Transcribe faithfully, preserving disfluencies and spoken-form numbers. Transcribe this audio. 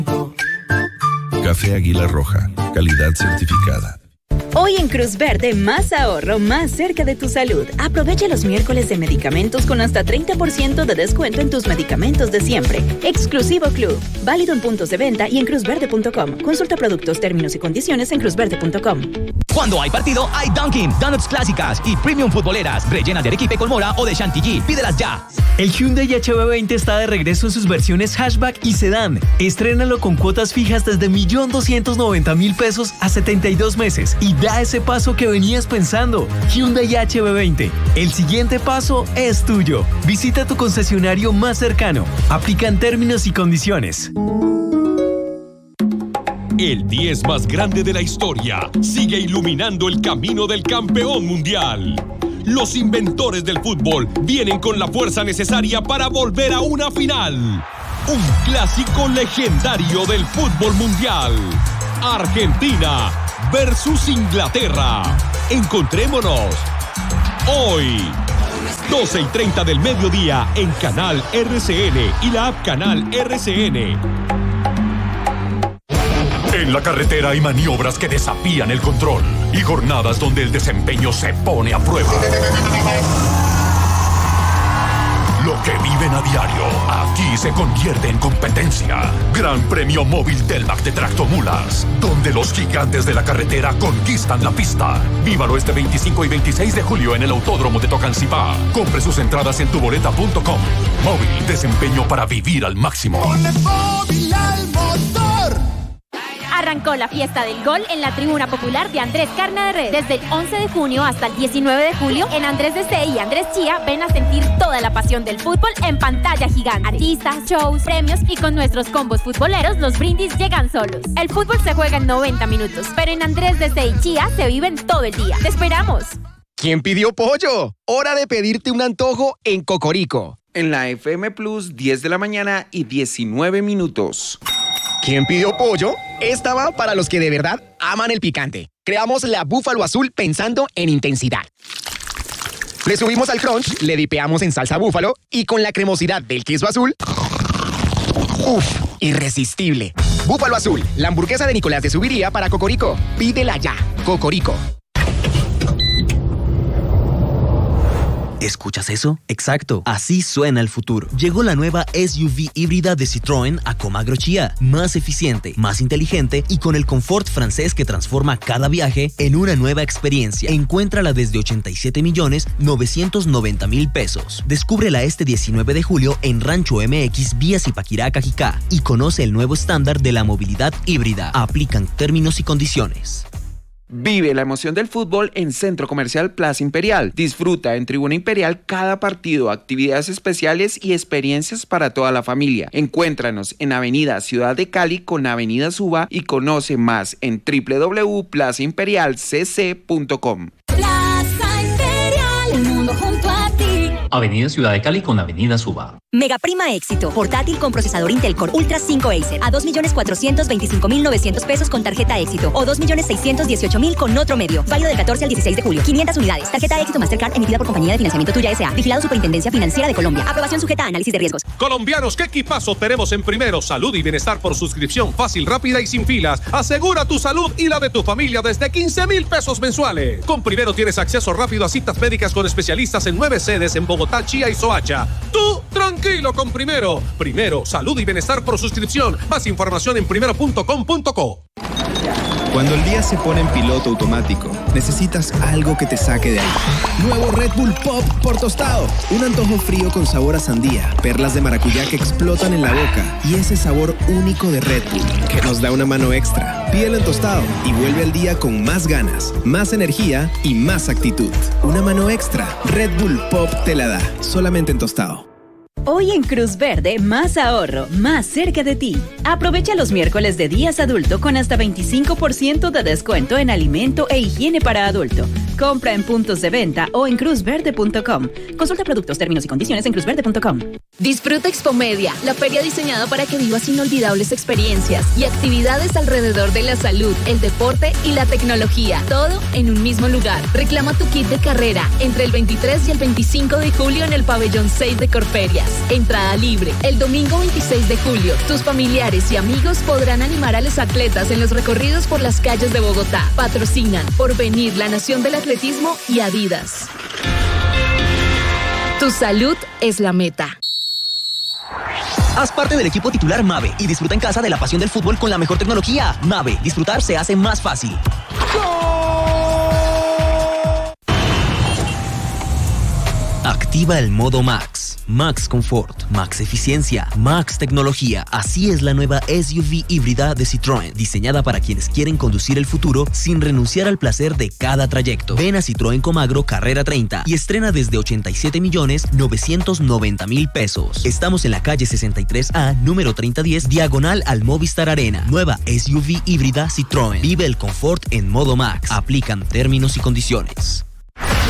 Café Águila Roja, calidad certificada. Hoy en Cruz Verde, más ahorro, más cerca de tu salud. Aprovecha los miércoles de medicamentos con hasta treinta por ciento de descuento en tus medicamentos de siempre. Exclusivo Club. Válido en puntos de venta y en cruz verde punto com. Consulta productos, términos y condiciones en cruz verde punto com. Cuando hay partido, hay Dunkin'. Donuts clásicas y premium futboleras. Rellenas de arequipe con mora o de chantilly. Pídelas ya. El Hyundai H B veinte está de regreso en sus versiones hatchback y sedán. Estrénalo con cuotas fijas desde un millón doscientos noventa mil pesos a setenta y dos meses. Y da ese paso que venías pensando. Hyundai H B veinte. El siguiente paso es tuyo. Visita tu concesionario más cercano. Aplican términos y condiciones. El diez más grande de la historia sigue iluminando el camino del campeón mundial. Los inventores del fútbol vienen con la fuerza necesaria para volver a una final. Un clásico legendario del fútbol mundial. Argentina versus Inglaterra. Encontrémonos hoy, doce y treinta del mediodía en Canal R C N y la app Canal R C N. En la carretera hay maniobras que desafían el control y jornadas donde el desempeño se pone a prueba. Lo que viven a diario, aquí se convierte en competencia. Gran Premio Móvil Telmac de Tractomulas, donde los gigantes de la carretera conquistan la pista. Vívalo este veinticinco y veintiséis de julio en el Autódromo de Tocancipá. Compre sus entradas en tuboleta punto com. Móvil, desempeño para vivir al máximo. ¡Ponle móvil al motor! Arrancó la fiesta del gol en la tribuna popular de Andrés Carne de Res. Desde el once de junio hasta el diecinueve de julio, en Andrés D C y Andrés Chía, ven a sentir toda la pasión del fútbol en pantalla gigante. Artistas, shows, premios y con nuestros combos futboleros, los brindis llegan solos. El fútbol se juega en noventa minutos, pero en Andrés D C y Chía se viven todo el día. ¡Te esperamos! ¿Quién pidió pollo? Hora de pedirte un antojo en Cocorico. En la F M Plus, diez de la mañana y diecinueve minutos. ¿Quién pidió pollo? Esta va para los que de verdad aman el picante. Creamos la Búfalo Azul pensando en intensidad. Le subimos al crunch, le dipeamos en salsa búfalo y con la cremosidad del queso azul... ¡Uf! Irresistible. Búfalo Azul, la hamburguesa de Nicolás de Subiría para Cocorico. Pídela ya. Cocorico. ¿Escuchas eso? Exacto, así suena el futuro. Llegó la nueva S U V híbrida de Citroën a Comagro Chía, más eficiente, más inteligente y con el confort francés que transforma cada viaje en una nueva experiencia. Encuéntrala desde ochenta y siete millones novecientos noventa mil pesos. Descúbrela este diecinueve de julio en Rancho M X vía Zipaquirá, Cajicá y conoce el nuevo estándar de la movilidad híbrida. Aplican términos y condiciones. Vive la emoción del fútbol en Centro Comercial Plaza Imperial. Disfruta en Tribuna Imperial cada partido, actividades especiales y experiencias para toda la familia. Encuéntranos en Avenida Ciudad de Cali con Avenida Suba y conoce más en doble u doble u doble u punto plaza imperial c c punto com. Plaza Imperial, el mundo junto a ti. Avenida Ciudad de Cali con Avenida Suba. Mega Prima Éxito, portátil con procesador Intel Core Ultra cinco Acer a dos millones cuatrocientos veinticinco mil novecientos pesos con tarjeta Éxito o dos millones seiscientos dieciocho mil con otro medio. Válido del catorce al dieciséis de julio. quinientas unidades. Tarjeta Éxito Mastercard emitida por Compañía de Financiamiento Tuya S A. Vigilado Superintendencia Financiera de Colombia. Aprobación sujeta a análisis de riesgos. Colombianos, ¿qué equipazo tenemos en Primero? Salud y bienestar por suscripción fácil, rápida y sin filas. Asegura tu salud y la de tu familia desde quince mil pesos mensuales. Con Primero tienes acceso rápido a citas médicas con especialistas en nueve sedes en Bogotá, Chía y Soacha. Tú, tranquilo con Primero. Primero, salud y bienestar por suscripción. Más información en primero punto com punto co. Cuando el día se pone en piloto automático, necesitas algo que te saque de ahí. Nuevo Red Bull Pop por tostado. Un antojo frío con sabor a sandía, perlas de maracuyá que explotan en la boca y ese sabor único de Red Bull que nos da una mano extra. Pídelo en tostado y vuelve al día con más ganas, más energía y más actitud. Una mano extra. Red Bull Pop te la da, solamente en tostado. Hoy en Cruz Verde, más ahorro, más cerca de ti. Aprovecha los miércoles de días adulto con hasta veinticinco por ciento de descuento en alimento e higiene para adulto. Compra en puntos de venta o en cruz verde punto com. Consulta productos, términos y condiciones en cruz verde punto com. Disfruta Expomedia, la feria diseñada para que vivas inolvidables experiencias y actividades alrededor de la salud, el deporte y la tecnología. Todo en un mismo lugar. Reclama tu kit de carrera entre el veintitrés y el veinticinco de julio en el pabellón seis de Corferias. Entrada libre. El domingo veintiséis de julio, tus familiares y amigos podrán animar a los atletas en los recorridos por las calles de Bogotá. Patrocinan Porvenir, la Nación del Atletismo y Adidas. Tu salud es la meta. Haz parte del equipo titular Mave y disfruta en casa de la pasión del fútbol con la mejor tecnología. Mave, disfrutar se hace más fácil. Activa el modo Max. Max Confort, Max Eficiencia, Max Tecnología. Así es la nueva S U V híbrida de Citroën, diseñada para quienes quieren conducir el futuro sin renunciar al placer de cada trayecto. Ven a Citroën Comagro Carrera treinta y estrena desde ochenta y siete millones novecientos noventa mil pesos. Estamos en la calle sesenta y tres A, número treinta diez, diagonal al Movistar Arena. Nueva S U V híbrida Citroën. Vive el confort en modo Max. Aplican términos y condiciones.